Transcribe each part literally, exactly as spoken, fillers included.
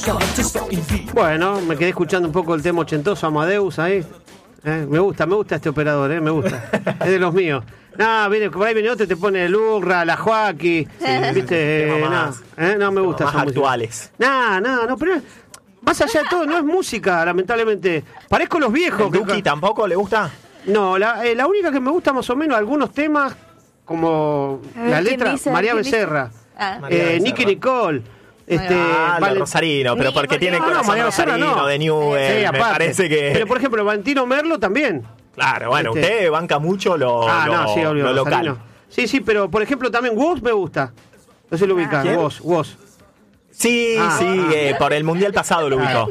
Bueno, me quedé escuchando un poco el tema ochentoso Amadeus ahí. Eh, me gusta, me gusta este operador, eh, me gusta. Es de los míos. No, viene, por ahí viene otro y te pone el Urra, la Joaquí. Sí, ¿viste? Eh, no, eh, no me gusta. Más actuales. No, no, no, pero más allá de todo, no es música, lamentablemente. Parezco los viejos. ¿El Duki tampoco le gusta? No, la, eh, la única que me gusta más o menos, algunos temas, como la letra, dice? María Becerra, Ah. eh, Nicky Nicole. Este, ah, vale, Rosarino, pero porque tiene no, no, corazón María Becerra rosarino, no. de Newell, Sí, me aparte. parece que... Pero por ejemplo, Valentino Merlo también. Claro, bueno, Este... usted banca mucho lo, ah, lo, no, sí, obvio, lo Rosarino. local. Sí, sí, pero por ejemplo también Woz me gusta. No se lo ubican, ¿Quién? Woz, Woz. Sí, Ah, sí, ah. Eh, por el Mundial pasado lo ubico.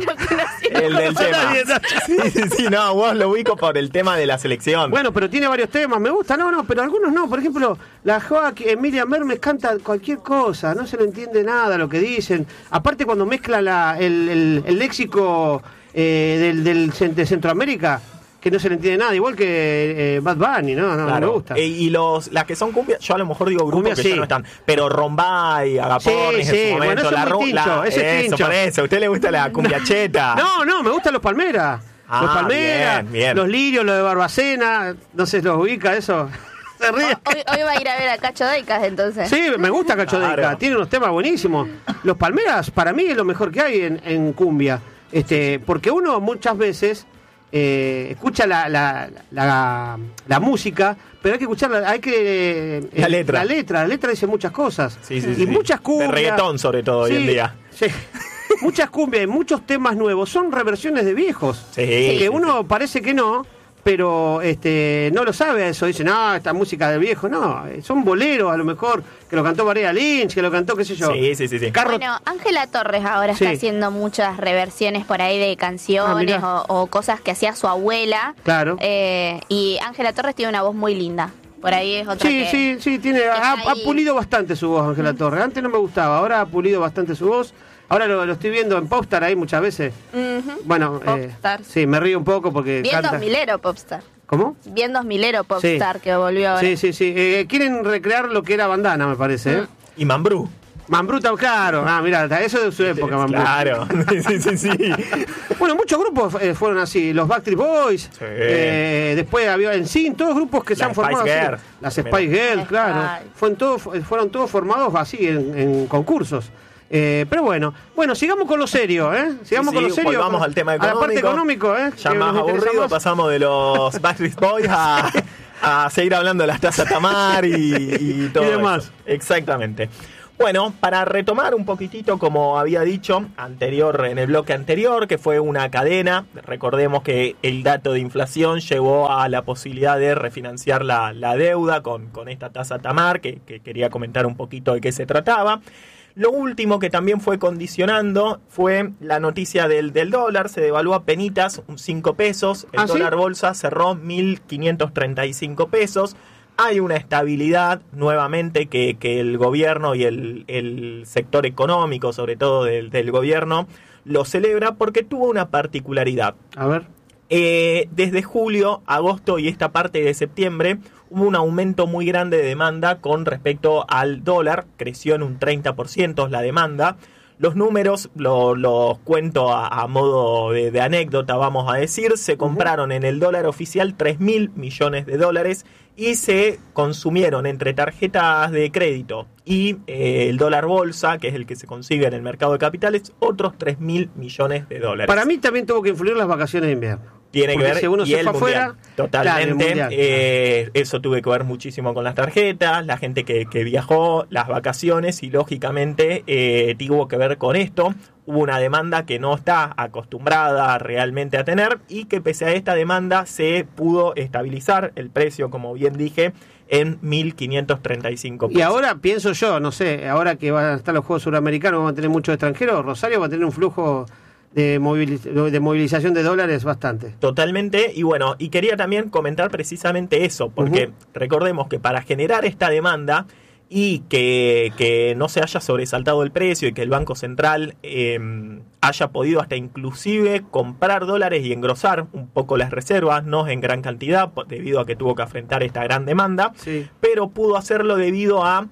El del tema. Sí, sí, sí, no, vos lo ubico por el tema de la selección. Bueno, pero tiene varios temas, me gusta, no, no, pero algunos no. Por ejemplo, la Joaquín, Emilia Mermes canta cualquier cosa, no se le entiende nada lo que dicen. Aparte cuando mezcla la, el, el, el léxico eh, del, del de Centroamérica, que no se le entiende nada, igual que eh, Bad Bunny, ¿no? No, claro. no me gusta. E, y los las que son cumbias, yo a lo mejor digo grupos Cumbia, que sí. ya no están, pero Rombay, Agapornis Sí, sí, en su momento, bueno, eso la es muy ru- tincho, la- ese es eso, tincho. por eso, a usted le gusta la cumbia cheta. No, no, me gustan los Palmeras. Ah, los Palmeras, bien, bien. los Lirios, los de Barbacena, no sé, los ubica eso. Se ríe. Hoy, hoy va a ir a ver a Cacho Deicas, entonces. Sí, me gusta Cacho Claro. Deca, tiene unos temas buenísimos. Los Palmeras para mí es lo mejor que hay en, en cumbia, este, porque uno muchas veces eh, escucha la, la, la, la música, pero hay que escuchar la, hay que eh, La letra. La letra, la letra dice muchas cosas. Sí, sí, y sí. muchas cumbias. De reggaetón sobre todo Sí, hoy en día. sí. Muchas cumbias y muchos temas nuevos son reversiones de viejos. Sí, que sí, uno sí. parece que no, pero este no lo sabe eso. Dice, no, esta música del viejo. No, eh, son boleros a lo mejor, que lo cantó María Lynch, que lo cantó, qué sé yo. Sí, sí, sí, sí. Carro- Bueno, Ángela Torres ahora Sí. está haciendo muchas reversiones por ahí de canciones Ah, mirá. o, o cosas que hacía su abuela. Claro. Eh, y Ángela Torres tiene una voz muy linda. Por ahí es otra Sí, que... sí, sí, tiene, ha, está ha ahí. pulido bastante su voz, Ángela Torres. Antes no me gustaba, ahora ha pulido bastante su voz. Ahora lo, lo estoy viendo en Popstar ahí muchas veces. Ujú. Bueno, eh, Popstar. sí, me río un poco porque Bien canta. dos milero Popstar. ¿Cómo? Bien dos milero Popstar Sí. que volvió ahora. Sí, sí, sí. Eh, quieren recrear lo que era Bandana, me parece. ¿eh? Y Mambrú. Mambrú, claro. Ah, mira, eso es de su época, Mambrú. Claro. Sí, sí, sí. Bueno, muchos grupos eh, fueron así. Los Backstreet Boys. Sí. eh, después había en sí, todos grupos que se La han formado. Spice así. Girl. Las Primero. Spice Girls, Spice. claro. Fueron todos, fueron todos formados así en, en concursos. Eh, pero bueno, bueno, sigamos con lo serio, ¿eh? Sigamos Sí, con lo sí, serio. volvamos con- al tema A la parte económico. económico, ¿eh? Ya que más nos interesa aburrido, más. pasamos de los Backstreet Boys a, a seguir hablando de las tazas Tamar y, y todo Y demás. eso. Exactamente. Bueno, para retomar un poquitito, como había dicho anterior en el bloque anterior, que fue una cadena, recordemos que el dato de inflación llevó a la posibilidad de refinanciar la, la deuda con, con esta tasa Tamar, que, que quería comentar un poquito de qué se trataba. Lo último que también fue condicionando fue la noticia del, del dólar, se devaluó a penitas, un cinco pesos, el ¿Ah, sí? dólar bolsa cerró mil quinientos treinta y cinco pesos. Hay una estabilidad nuevamente que, que el gobierno y el, el sector económico, sobre todo del, del gobierno, lo celebra porque tuvo una particularidad. A ver. Eh, desde julio, agosto y esta parte de septiembre hubo un aumento muy grande de demanda con respecto al dólar, creció en un treinta por ciento la demanda. Los números los lo cuento a, a modo de, de anécdota, vamos a decir. Se compraron en el dólar oficial tres mil millones de dólares y se consumieron entre tarjetas de crédito y eh, el dólar bolsa, que es el que se consigue en el mercado de capitales, otros tres mil millones de dólares. Para mí también tuvo que influir las vacaciones de invierno. Tiene Porque que ver si uno y se el fue mundial. afuera, Totalmente. claro, el mundial, eh, eso tuve que ver muchísimo con las tarjetas, la gente que, que viajó, las vacaciones y lógicamente eh, tuvo que ver con esto. Hubo una demanda que no está acostumbrada realmente a tener y que pese a esta demanda se pudo estabilizar el precio, como bien dije, en mil quinientos treinta y cinco pesos. Y ahora pienso yo, no sé, ahora que van a estar los Juegos Suramericanos, vamos a tener muchos extranjeros, Rosario va a tener un flujo de, moviliz- de movilización de dólares bastante. Totalmente, y bueno, y quería también comentar precisamente eso, porque Uh-huh. recordemos que para generar esta demanda y que, que no se haya sobresaltado el precio y que el Banco Central eh, haya podido hasta inclusive comprar dólares y engrosar un poco las reservas, no en gran cantidad, debido a que tuvo que afrontar esta gran demanda, Sí. pero pudo hacerlo debido a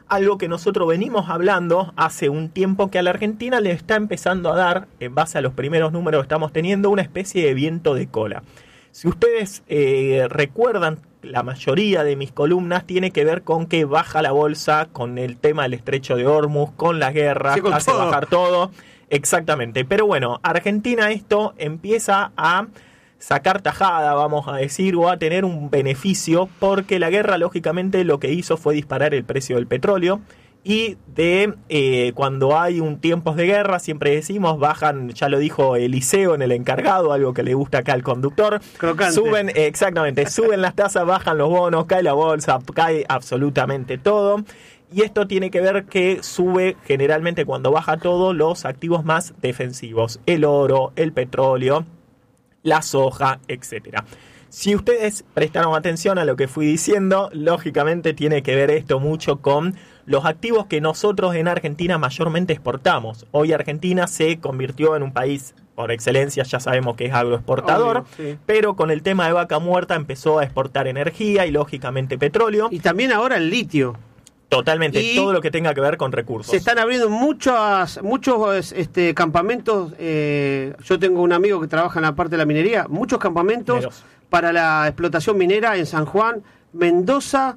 algo que nosotros venimos hablando hace un tiempo, que a la Argentina le está empezando a dar, en base a los primeros números que estamos teniendo, una especie de viento de cola. Si ustedes eh, recuerdan, la mayoría de mis columnas tiene que ver con que baja la bolsa, con el tema del estrecho de Hormuz, con las guerras, sí, con hace todo. bajar todo. Exactamente. Pero bueno, Argentina esto empieza a sacar tajada, vamos a decir, o a tener un beneficio, porque la guerra, lógicamente, lo que hizo fue disparar el precio del petróleo. Y de eh, cuando hay un tiempos de guerra, siempre decimos, bajan, ya lo dijo Eliseo en El Encargado, algo que le gusta acá al conductor. Crocante. Suben, eh, exactamente, suben las tasas, bajan los bonos, cae la bolsa, cae absolutamente todo. Y esto tiene que ver que sube generalmente cuando baja todo los activos más defensivos, el oro, el petróleo, la soja, etcétera. Si ustedes prestaron atención a lo que fui diciendo, lógicamente tiene que ver esto mucho con los activos que nosotros en Argentina mayormente exportamos. Hoy Argentina se convirtió en un país, por excelencia, ya sabemos que es agroexportador, Obvio, sí. pero con el tema de vaca muerta empezó a exportar energía y lógicamente petróleo. Y también ahora el litio. Totalmente, Y todo lo que tenga que ver con recursos. Se están abriendo muchos, muchos este, campamentos. Eh, yo tengo un amigo que trabaja en la parte de la minería. Muchos campamentos Mineros. para la explotación minera en San Juan, Mendoza,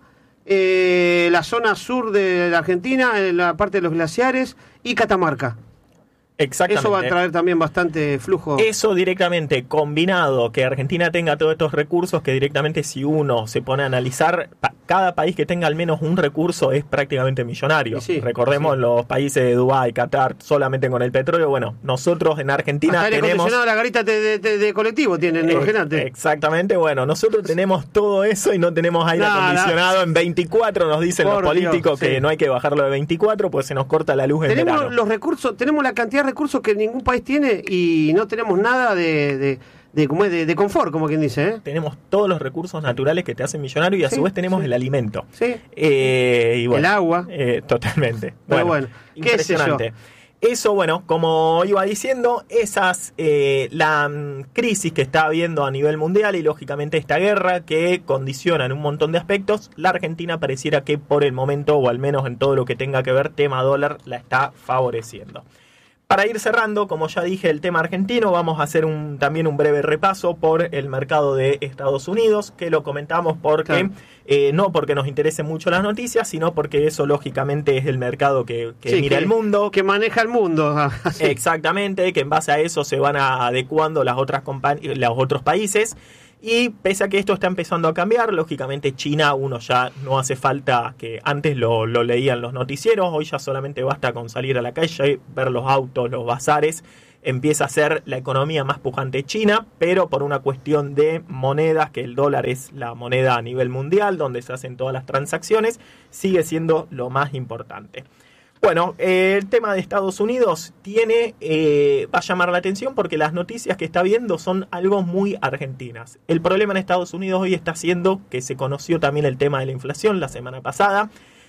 eh, la zona sur de la Argentina, en la parte de los glaciares y Catamarca. Exactamente. Eso va a traer también bastante flujo. Eso directamente, combinado, que Argentina tenga todos estos recursos, que directamente si uno se pone a analizar, pa- cada país que tenga al menos un recurso es prácticamente millonario. Y sí, Recordemos sí. los países de Dubái, Qatar, solamente con el petróleo. Bueno, nosotros en Argentina Hasta aire tenemos... acondicionado de la garita de, de- de- de colectivo tienen, Eh, imagínate. Exactamente, bueno, nosotros tenemos todo eso y no tenemos aire Nada. acondicionado en veinticuatro, nos dicen Por los políticos Dios, que sí. no hay que bajarlo de veinticuatro, pues se nos corta la luz en Tenemos verano. los recursos, tenemos la cantidad de recursos que ningún país tiene y no tenemos nada de, de, de, como es, de, de confort, como quien dice, ¿eh? Tenemos todos los recursos naturales que te hacen millonario y a Sí, su vez tenemos sí. el alimento. Sí. Eh, y bueno, El agua. eh, totalmente. Pero bueno, qué sé yo. impresionante. Eso, bueno, como iba diciendo, esas eh, la mm, crisis que está habiendo a nivel mundial y lógicamente esta guerra que condiciona en un montón de aspectos, la Argentina pareciera que por el momento, o al menos en todo lo que tenga que ver tema dólar, la está favoreciendo. Para ir cerrando, como ya dije, el tema argentino, vamos a hacer un, también un breve repaso por el mercado de Estados Unidos, que lo comentamos porque, Claro. eh, no porque nos interesen mucho las noticias, sino porque eso lógicamente es el mercado que, que Sí, mira el mundo. Que maneja el mundo. Así. Exactamente, que en base a eso se van a adecuando las otras compa- los otros países. Y pese a que esto está empezando a cambiar, lógicamente China, uno ya no hace falta que antes lo, lo leían los noticieros, hoy ya solamente basta con salir a la calle, ver los autos, los bazares, empieza a ser la economía más pujante China, pero por una cuestión de monedas, que el dólar es la moneda a nivel mundial, donde se hacen todas las transacciones, sigue siendo lo más importante. Bueno, eh, el tema de Estados Unidos tiene, eh, va a llamar la atención porque las noticias que está viendo son algo muy argentinas. El problema en Estados Unidos hoy está siendo que se conoció también el tema de la inflación la semana pasada.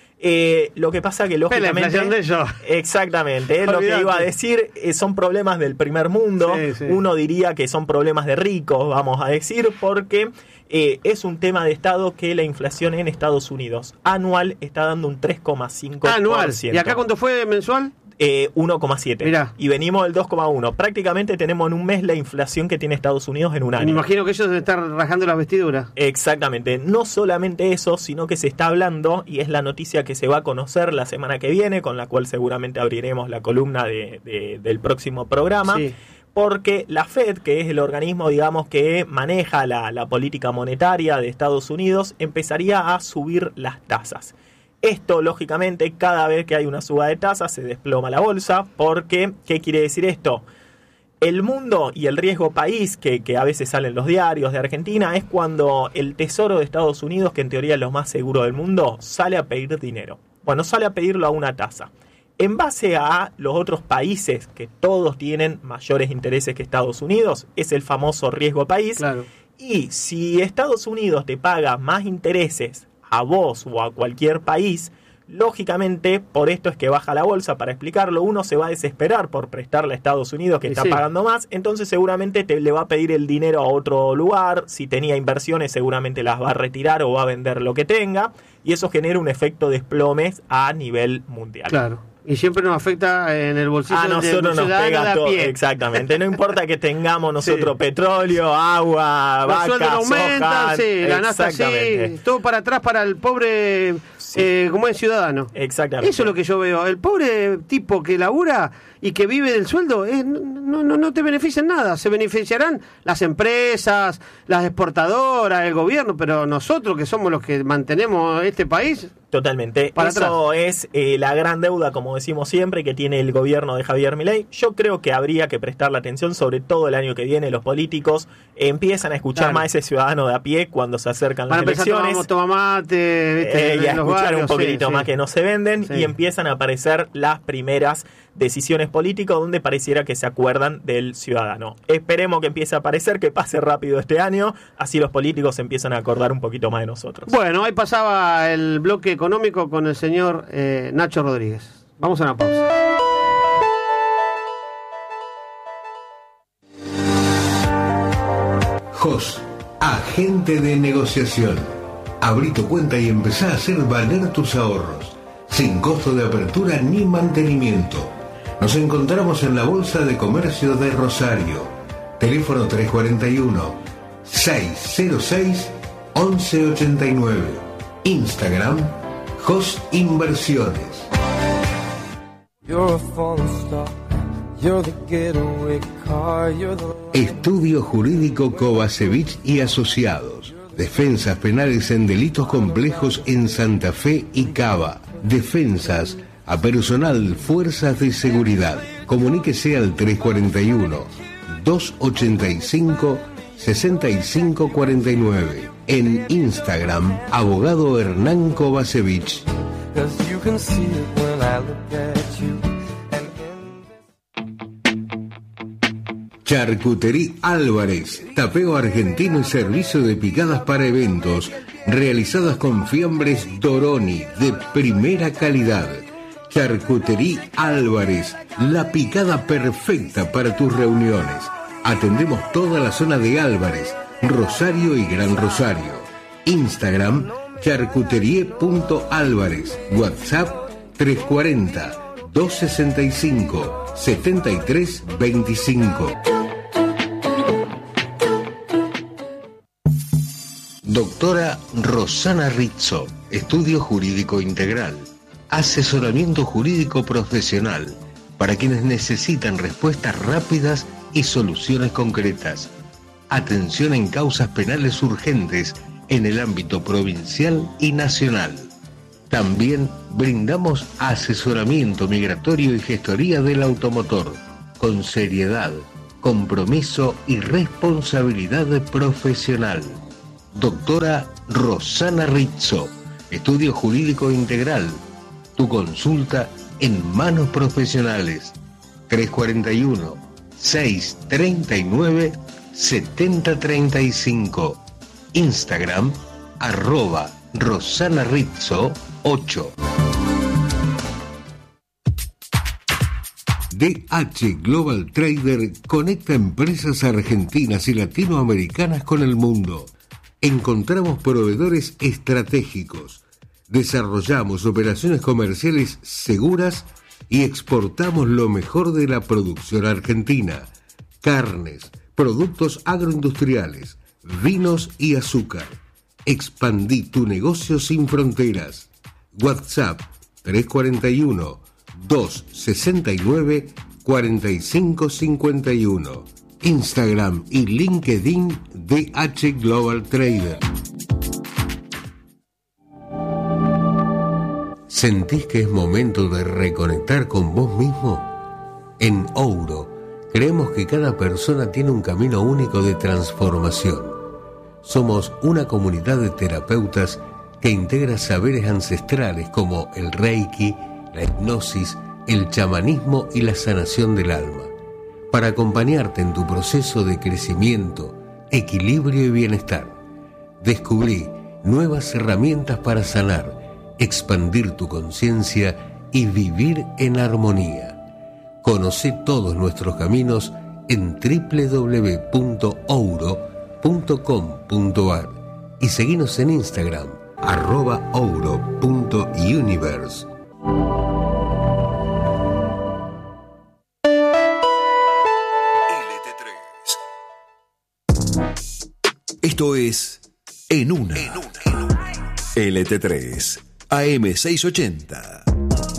Eh, lo que pasa que Es la lógicamente... inflación de ellos. Exactamente, es lo que Olvídate. iba a decir, eh, son problemas del primer mundo, Sí, sí. uno diría que son problemas de ricos, vamos a decir, porque eh, es un tema de Estado que la inflación en Estados Unidos anual está dando un tres coma cinco por ciento. Anual. ¿Y acá cuánto fue mensual? Eh, uno coma siete. Mirá. Y venimos del dos coma uno. Prácticamente tenemos en un mes la inflación que tiene Estados Unidos en un Me año. imagino que ellos deben estar rajando las vestiduras. Exactamente, no solamente eso, sino que se está hablando, y es la noticia que se va a conocer la semana que viene, con la cual seguramente abriremos la columna de, de- del próximo programa, Sí. porque la Fed, que es el organismo, digamos, que maneja la, la política monetaria de Estados Unidos, empezaría a subir las tasas. Esto, lógicamente, cada vez que hay una suba de tasas se desploma la bolsa, porque, ¿qué quiere decir esto? El mundo y el riesgo país, que, que a veces salen los diarios de Argentina, es cuando el Tesoro de Estados Unidos, que en teoría es lo más seguro del mundo, sale a pedir dinero. Bueno, sale a pedirlo a una tasa. En base a los otros países, que todos tienen mayores intereses que Estados Unidos, es el famoso riesgo país. Claro. Y si Estados Unidos te paga más intereses a vos o a cualquier país, Lógicamente, por esto es que baja la bolsa. Para explicarlo, uno se va a desesperar por prestarle a Estados Unidos, que Sí, está sí. pagando más, entonces seguramente te le va a pedir el dinero a otro lugar. Si tenía inversiones, seguramente las va a retirar o va a vender lo que tenga, y eso genera un efecto desplomes a nivel mundial. Claro. Y siempre nos afecta en el bolsillo A del nosotros nos ciudadano de pega a todo, pie. exactamente. No importa que tengamos nosotros Sí. petróleo, agua, Los sueldos vacas, aumentan, soja, sí, la nafta exactamente. sí, todo para atrás para el pobre, Sí. eh, como es ciudadano. Exactamente. Eso es lo que yo veo. El pobre tipo que labura y que vive del sueldo, eh, no, no, no te beneficia en nada. Se beneficiarán las empresas, las exportadoras, el gobierno, pero nosotros que somos los que mantenemos este país... Totalmente. Para Eso es eh, la gran deuda, como decimos siempre, que tiene el gobierno de Javier Milei. Yo creo que habría que prestarle atención, sobre todo el año que viene. Los políticos empiezan a escuchar Claro. más a ese ciudadano de a pie cuando se acercan Van a las empezar a elecciones. tomar mate, ¿viste? Eh, y a en los escuchar barrios, un poquitito sí, más sí. que no se venden, Sí. y empiezan a aparecer las primeras decisiones políticas donde pareciera que se acuerdan del ciudadano. Esperemos que empiece a aparecer, que pase rápido este año, así los políticos se empiezan a acordar un poquito más de nosotros. Bueno, ahí pasaba el bloque económico con el señor eh, Nacho Rodríguez. Vamos a una pausa. J O S, agente de negociación. Abrí tu cuenta y empezá a hacer valer tus ahorros, sin costo de apertura ni mantenimiento. Nos encontramos en la Bolsa de Comercio de Rosario. Teléfono tres cuatro uno, seis cero seis, once ochenta y nueve. Instagram, J O S Inversiones. You're a falling star. You're the getaway car. You're the... Estudio Jurídico Kovacevic y Asociados. Defensas penales en delitos complejos en Santa Fe y Cava. Defensas a personal, fuerzas de seguridad. Comuníquese al tres cuatro uno, dos ochenta y cinco, sesenta y cinco cuarenta y nueve. En Instagram, abogado Hernán Kovacevic. 'Cause you can see it when I look at you. Charcutería Álvarez, tapeo argentino y servicio de picadas para eventos, realizadas con fiambres Doroni de primera calidad. Charcutería Álvarez, la picada perfecta para tus reuniones. Atendemos toda la zona de Álvarez, Rosario y Gran Rosario. Instagram, charcuterie punto álvarez. WhatsApp, tres cuatro cero, dos sesenta y cinco, setenta y tres veinticinco. Doctora Rosana Rizzo, Estudio Jurídico Integral. Asesoramiento jurídico profesional para quienes necesitan respuestas rápidas y soluciones concretas. Atención en causas penales urgentes en el ámbito provincial y nacional. También brindamos asesoramiento migratorio y gestoría del automotor, con seriedad, compromiso y responsabilidad profesional. Doctora Rosana Rizzo, Estudio Jurídico Integral. Tu consulta en manos profesionales. tres cuatro uno, seis treinta y nueve, setenta treinta y cinco. Instagram, arroba Rosana Rizzo ocho. D H Global Trader conecta empresas argentinas y latinoamericanas con el mundo. Encontramos proveedores estratégicos, desarrollamos operaciones comerciales seguras y exportamos lo mejor de la producción argentina: carnes, productos agroindustriales, vinos y azúcar. Expandí tu negocio sin fronteras. WhatsApp tres cuatro uno, dos sesenta y nueve, cuarenta y cinco cincuenta y uno. Instagram y LinkedIn D H Global Trader. ¿Sentís que es momento de reconectar con vos mismo? En Ouro, creemos que cada persona tiene un camino único de transformación. Somos una comunidad de terapeutas que integra saberes ancestrales como el Reiki, la hipnosis, el chamanismo y la sanación del alma, para acompañarte en tu proceso de crecimiento, equilibrio y bienestar. Descubrí nuevas herramientas para sanar expandir tu conciencia y vivir en armonía. Conoce todos nuestros caminos en doble u doble u doble u punto ouro punto com punto a r y seguinos en Instagram, arroba ouro punto universe. Esto es En Una. L T tres, A M seiscientos ochenta.